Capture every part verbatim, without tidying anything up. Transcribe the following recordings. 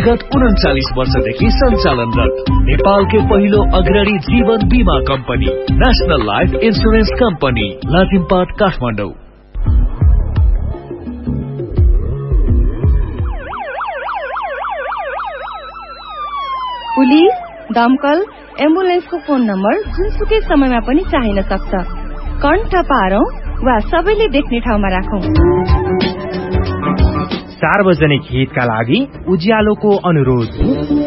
विगत उन्चालीस वर्षदेखि सञ्चालनरत नेपालकै पहिलो अग्रणी जीवन बीमा company national life insurance company, Lazimpat, Kathmandu. Police, दमकल, एम्बुलेन्सको फोन नम्बर जुनसुकै समयमा पनि चाहिन सक्छ। कण्ठ पारौं वा सबैले देख्ने ठाउँमा राखौं। सार्वजनिक हितका लागि उज्यालोको अनुरोध।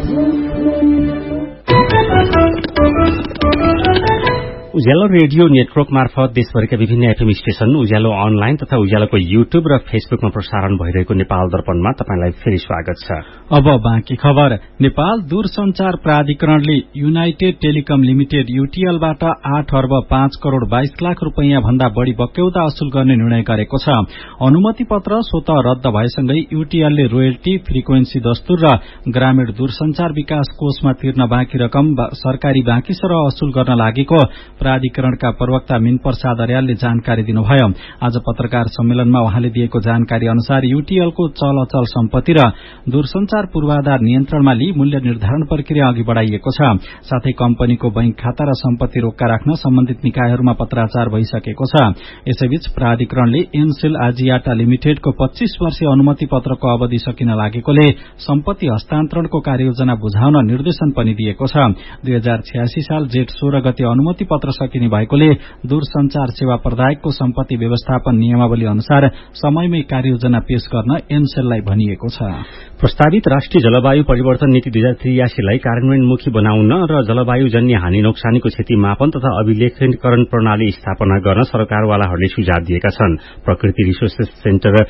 उज्यालो रेडियो नेटवर्क मार्फत देशभरिका विभिन्न एफएम स्टेशन, उज्यालो अनलाइन तथा उज्यालोको युट्युब र फेसबुकमा प्रसारण भइरहेको नेपाल दर्पणमा तपाईलाई फेरि स्वागत छ। अब बाँकी खबर। नेपाल दूरसञ्चार प्राधिकरणले युनाइटेड टेलिकम लिमिटेड यूटीएलबाट आठ अर्ब पाँच करोड़ बाइस लाख रूपियाँ भन्दा बढ़ी बक्यौता असुल गर्ने निर्णय गरेको छ। अनुमति पत्र स्वत रद्द भएसँगै यूटीएलले रोयल्टी, फ्रिक्वेन्सी दस्तुर र ग्रामीण दूरसञ्चार विकास कोषमा तिर्न बाँकी रकम सरकारी बाँकी सरह असुल गर्न लागेको प्राधिकरणका प्रवक्ता मिन प्रसाद अर्यालले जानकारी दिनुभयो। आज पत्रकार सम्मेलनमा उहाँले दिएको जानकारी अनुसार यूटीएलको चल अचल सम्पत्ति र दूरसञ्चार पूर्वाधार नियन्त्रणमा लिई मूल्य निर्धारण प्रक्रिया अघि बढ़ाइएको छ। साथै कम्पनीको बैंक खाता र सम्पत्ति रोक्का राख्न सम्बन्धित निकायहरूमा पत्राचार भइसकेको छ। यसैबीच प्राधिकरणले एनसेल आजियाटा लिमिटेडको पच्चीस वर्षीय अनुमति पत्रको अवधि सकिन लागेकोले सम्पत्ति हस्तान्तरणको कार्ययोजना बुझाउन निर्देशन पनि दिएको छ। दुई हजार छयासी साल जेठ सोह्र गते अनुमति पत्र सकिने भएकोले दूरसञ्चार सेवा प्रदायकको सम्पत्ति व्यवस्थापन नियमावली अनुसार समयमै कार्ययोजना पेश गर्न एनसेललाई भनिएको छ। प्रस्तावित राष्ट्रिय जलवायु परिवर्तन नीति दुई हजार त्रियासीलाई कार्यान्वयनमुखी बनाउन र जलवायुजन्य हानि नोक्सानीको क्षति मापन तथा अभिलेखीकरण प्रणाली स्थापना गर्न सरकारवालाहरूले सुझाव दिएका छन्। प्रकृति रिसोर्सेस सेन्टर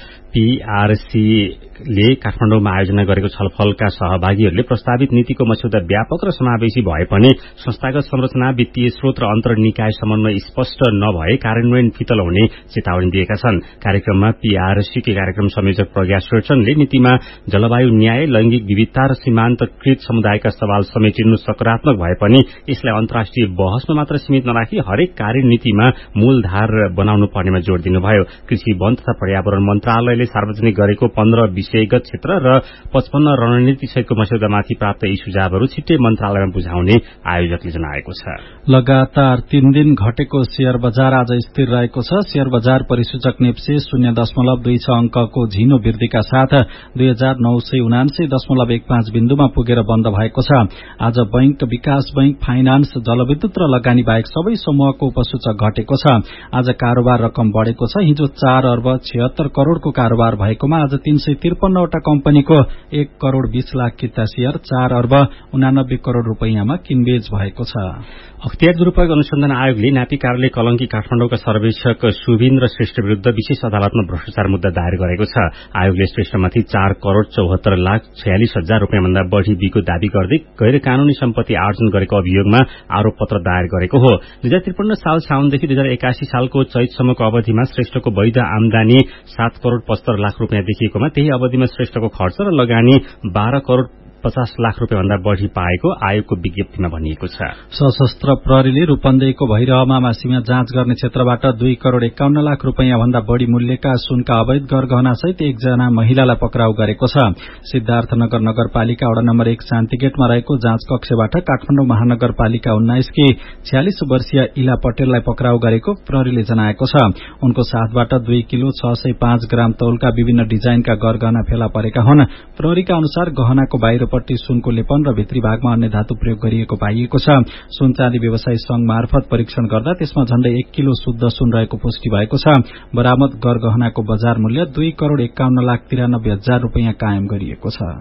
पीआरसी ले काठमाडौँमा आयोजना गरेको छलफलका सहभागीहरूले प्रस्तावित नीतिको मस्यौदा व्यापक र समावेशी भए पनि संस्थागत संरचना, वित्तीय स्रोत र अन्तर निकाय समन्वय स्पष्ट नभए कार्यान्वयन फितल हुने चेतावनी दिएका छन्। कार्यक्रममा पीआरसी के कार्यक्रम संयोजक प्रज्ञा श्रेष्ठनले नीतिमा जलवायु न्याय, लैंगिक विविधता र सीमान्तकृत समुदायका सवाल समेटिनु सकारात्मक भए पनि यसलाई अन्तर्राष्ट्रिय बहसमा मात्र सीमित नराखी हरेक कार्यनीतिमा मूलधार बनाउनु पर्नेमा जोड़ दिनुभयो। कृषि, वन तथा पर्यावरण मन्त्रालयले सार्वजनिक गरेको पन्ध्र विषयगत क्षेत्र र पचपन्न रणनीति सहितको मस्यौदामाथि प्राप्त यी सुझावहरू छिट्टै मन्त्रालयमा बुझाउने आयोजकले जनाएको छ। लगातार तीन दिन घटेको शेयर बजार आज स्थिर रहेको छ। शेयर बजार परिसूचक नेप्से शून्य दशमलव दुई छ अंकको झिनो वृद्धिका साथ दुई हजार नौ सय उनान्सय दशमलव एक पाँच बिन्दुमा पुगेर बन्द भएको छ। आज बैंक, विकास बैंक, फाइनान्स, जलविद्युत र लगानी बाहेक सबै समूहको उपसूचक घटेको छ। आज कारोबार रकम बढ़ेको छ। हिजो चार अर्ब छिहत्तर करोड़को कारोबार भएकोमा आज तीन सय त्रिपन्नवटा कम्पनीको एक करोड़ बीस लाख किता शेयर चार अर्ब उनानब्बे करोड़ रूपियाँमा किनबेच भएको छ। अख्तियार दुरूपयोग अनुसन्धान आयोगले नापी कार्यालय कलंकी काठमाडौँका सर्वेक्षक सुभिन्द्र श्रेष्ठ विरूद्ध विशेष अदालतमा भ्रष्टाचार मुद्दा दायर गरेको छ। आयोगले श्रेष्ठमाथि चार करोड़ चौहत्तर लाख छयालिस हजार रूपियाँ भन्दा बढ़ी बिको दावी गर्दै गैर कानूनी सम्पत्ति आर्जन गरेको अभियोगमा आरोप पत्र दायर गरेको हो। दुई हजार त्रिपन्न साल साउनदेखि दुई हजार एकासी सालको चैतसम्मको अवधिमा श्रेष्ठको वैध आमदानी सात करोड़ पचहत्तर लाख रूपियाँ देखिएकोमा त्यही अवधिमा श्रेष्ठको खर्च र लगानी बाह्र करोड़ पचास लाख रूपियाँ भन्दा बढ़ी पाएको आयोगको विज्ञप्तिमा भनिएको छ। सशस्त्र प्रहरीले रूपन्देहीको भैरहमा सीमा जाँच गर्ने क्षेत्रबाट दुई करोड़ एकाउन्न लाख रूपियाँ भन्दा बढ़ी मूल्यका सुनका अवैध गरगहना सहित एकजना महिलालाई पक्राउ गरेको छ। सिद्धार्थनगर नगरपालिका वडा नम्बर एक शान्तिगेटमा रहेको जाँच कक्षबाट काठमाडौँ महानगरपालिका उन्नाइस की छयालिस वर्षीय इला पटेललाई पक्राउ गरेको प्रहरीले जनाएको छ। उनको साथबाट दुई किलो छ सय पाँच ग्राम तौलका विभिन्न डिजाइनका गरगहना फेला परेका हुन्। प्रहरीका अनुसार गहनाको बाहिर पट्टी सुनको लेपन र भित्री भागमा अन्य धातु प्रयोग गरिएको पाइएको छ। सुन चाँदी व्यवसायी संघ मार्फत परीक्षण गर्दा त्यसमा झण्डै एक किलो शुद्ध सुन रहेको पुष्टि भएको छ। बरामद गरगहनाको बजार मूल्य दुई करोड़ एकाउन्न लाख तिरानब्बे हजार रूपियाँ कायम गरिएको छ।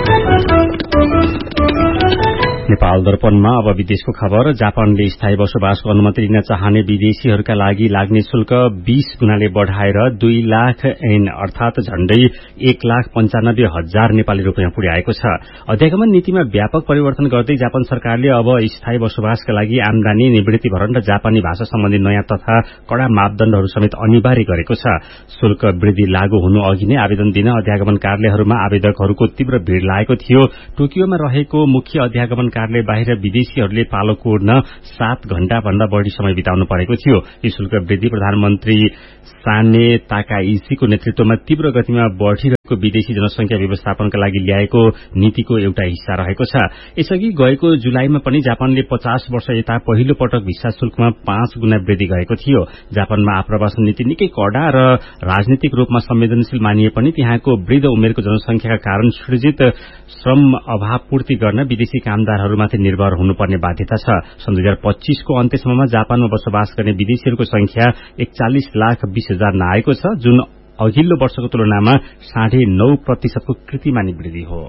नेपाल दर्पणमा अब विदेशको खबर। जापानले स्थायी बसोबासको अनुमति लिन चाहने विदेशीहरूका लागि लाग्ने शुल्क बीस गुणाले बढ़ाएर दुई लाख एन अर्थात झण्डै एक लाख पञ्चानब्बे हजार नेपाली रूपियाँ पुर्याएको छ। अध्यागमन नीतिमा व्यापक परिवर्तन गर्दै जापान सरकारले अब स्थायी बसोबासका लागि आमदानी, निवृत्ति भरण र जापानी भाषा सम्बन्धी नयाँ तथा कड़ा मापदण्डहरू समेत अनिवार्य गरेको छ। शुल्क वृद्धि लागू हुनु अघि नै आवेदन दिन अध्यागमन कार्यालयहरूमा आवेदकहरूको तीव्र भीड़ लागेको थियो। टोकियोमा रहेको मुख्य अध्यागमन सरकारले बाहिर विदेशीहरूले पालो कोर्न सात घण्टा भन्दा बढ़ी समय बिताउनु परेको थियो। यो शुल्क वृद्धि प्रधानमन्त्री साने ताकाइसीको नेतृत्वमा तीव्र गतिमा बढ़िरहेको विदेशी जनसंख्या व्यवस्थापनका लागि ल्याएको नीतिको एउटा हिस्सा रहेको छ। यसअघि गएको जुलाईमा पनि जापानले पचास वर्ष यता पहिलो पटक भिसा शुल्कमा पाँच गुणा वृद्धि गरेको थियो। जापानमा आप्रवासन नीति निकै कडा र राजनीतिक रूपमा संवेदनशील मानिए पनि त्यहाँको वृद्ध उमेरको जनसंख्याका कारण सृजित श्रम अभाव पूर्ति गर्न विदेशी कामदारहरूमाथि निर्भर हुनुपर्ने बाध्यता छ। सन् दुई हजार पच्चीस को अन्त्यसम्ममा जापानमा बसोबास गर्ने विदेशीहरूको संख्या एकचालिस लाख बीस हजार नआएको छ, जुन अघिल्लो वर्षको तुलनामा साढे नौ प्रतिशतको कृतिमानी वृद्धि हो।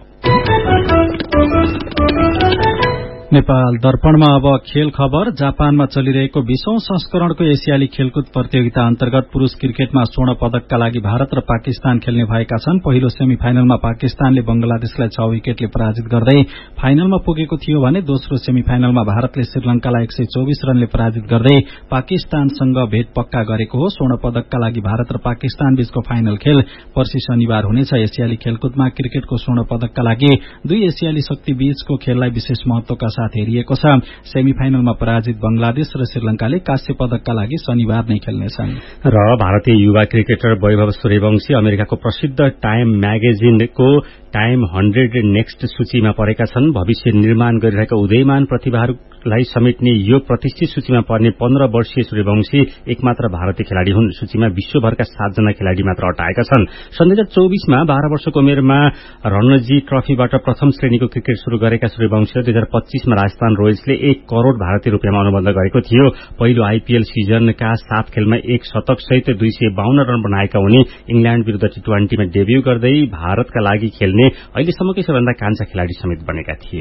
नेपाल दर्पणमा अब खेल खबर। जापानमा चलिरहेको बीसौं संस्करणको एसियाली खेलकुद प्रतियोगिता अन्तर्गत पुरूष क्रिकेटमा स्वर्ण पदकका लागि भारत र पाकिस्तान खेल्ने भएका छन्। पहिलो सेमी फाइनलमा पाकिस्तानले बंगलादेशलाई छ विकेटले पराजित गर्दै फाइनलमा पुगेको थियो भने दोस्रो सेमी फाइनलमा भारतले श्रीलंकालाई एक सय चौबिस रनले पराजित गर्दै पाकिस्तानसँग भेट पक्का गरेको हो। स्वर्ण पदकका लागि भारत र पाकिस्तान बीचको फाइनल खेल पर्सि शनिबार हुनेछ। एसियाली खेलकुदमा क्रिकेटको स्वर्ण पदकका लागि दुई एसियाली शक्ति बीचको खेललाई विशेष महत्वका साथ हेरिएको छ। सेमी फाइनलमा पराजित बंगलादेश र श्रीलंकाले कांस्य पदकका लागि शनिबार नै खेल्नेछन्। र भारतीय युवा क्रिकेटर वैभव सूर्यवंशी अमेरिकाको प्रसिद्ध टाइम म्यागजिनको टाइम हन्ड्रेड नेक्स्ट सूचीमा परेका छन्। भविष्य निर्माण गरिरहेका उदयमान प्रतिभाहरूलाई समेट्ने यो प्रतिष्ठित सूचीमा पर्ने पन्ध्र वर्षीय सूर्यवंशी एकमात्र भारतीय खेलाड़ी हुन्। सूचीमा विश्वभरका सातजना खेलाड़ी मात्र अटाएका छन्। सन् दुई हजार चौबीसमा बाह्र वर्षको उमेरमा रणजी ट्रफीबाट प्रथम श्रेणीको क्रिकेट शुरू गरेका सूर्यवंशीले दुई हजार पच्चीसमा राजस्थान रोयल्सले एक करोड़ भारतीय रूपियाँमा अनुबन्ध गरेको थियो। पहिलो आईपीएल सिजनका सात खेलमा एक शतक सहित दुई सय बाहन्न रन बनाएका उनी इंग्ल्याण्ड विरूद्ध टी ट्वेन्टीमा डेब्यू गर्दै भारतका लागि खेल्ने अहिलेसम्मकै सबैभन्दा कान्छा खेलाड़ी समेत बनेका थिए।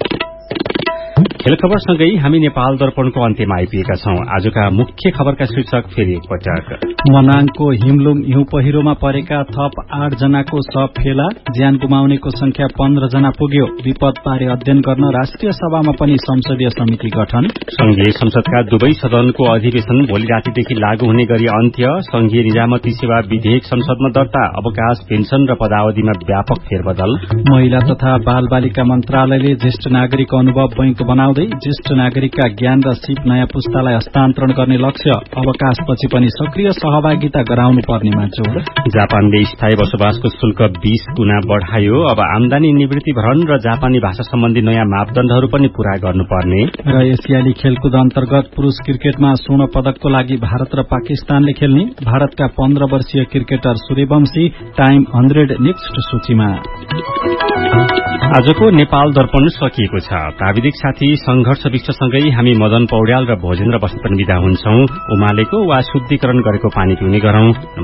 खेल खबरसँगै हामी नेपाल दर्पणको अन्त्यमा आइपुगेका छौं। आजका मुख्य खबरका शीर्षक फेरि एकपटक। मनाङको हिमलुङ हिउँ पहिरोमा परेका थप आठ जनाको शव फेला, ज्यान गुमाउनेको संख्या पन्ध्र जना पुग्यो। विपद बारे अध्ययन गर्न राष्ट्रिय सभामा पनि संसदीय समिति गठन। संघीय संसदका दुवै सदनको अधिवेशन भोलि रातिदेखि लागू हुने गरी अन्त्य। संघीय निजामती सेवा विधेयक संसदमा दर्ता। अवकाश, पेन्सन र पदावधिमा व्यापक फेरबदल। महिला तथा बाल बालिका मन्त्रालयले ज्येष्ठ नागरिक अनुभव बैंक बनाउँदै ज्येष्ठ नागरिकका ज्ञान र सिप नयाँ पुस्तालाई हस्तान्तरण गर्ने लक्ष्य। अवकाशपछि पनि सक्रिय सहभागिता गराउनु पर्नेमा जोड़। जापानले स्थायी बसोबासको शुल्क बीस गुणा बढ़ायो। अब आमदानी निवृत्ति भरण र जापानी भाषा सम्बन्धी नयाँ मापदण्डहरू पनि पूरा गर्नुपर्ने। र एसियाली खेलकुद अन्तर्गत पुरूष क्रिकेटमा स्वर्ण पदकको लागि भारत र पाकिस्तानले खेल्ने। भारतका पन्ध्र वर्षीय cricketer Suryavanshi time hundred next सूचीमा। आजको नेपाल दर्पण सकिएको छ। प्राविधिक साथी संघर्ष विश्वसँगै हामी मदन पौड्याल र भोजेन्द्र बस्नेत पनि विदा हुन्छौं। उमालेको वा शुद्धिकरण गरेको पानी पिउने गरौं।